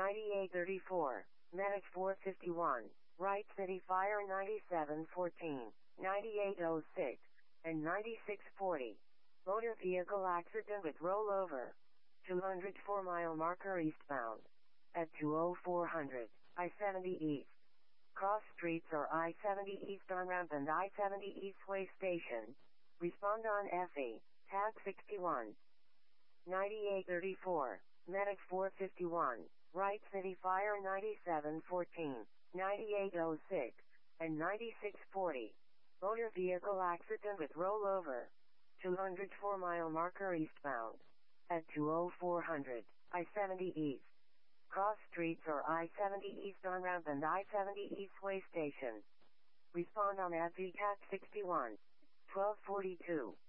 9834, Medic 451, Wright City Fire 9714, 9806, and 9640. Motor vehicle accident with rollover. 204 mile marker eastbound. At 20400, I-70 East. Cross streets are I-70 East on-ramp and I-70 East way station. Respond on FE, tag 61. 9834, Medic 451, Wright City Fire 9714, 9806, and 9640. Motor vehicle accident with rollover. 204 mile marker eastbound. At 20400, I-70 East. Cross streets are I-70 East on-ramp and I-70 East way station. Respond on FE, tag 61. 1242.